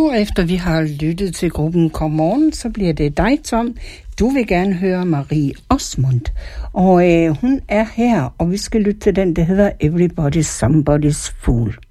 Og efter vi har lyttet til gruppen Godmorgen, så bliver det dig, Tom. Du vil gerne høre Marie Osmond. Og hun er her, og vi skal lytte til den, der hedder Everybody's Somebody's Fool.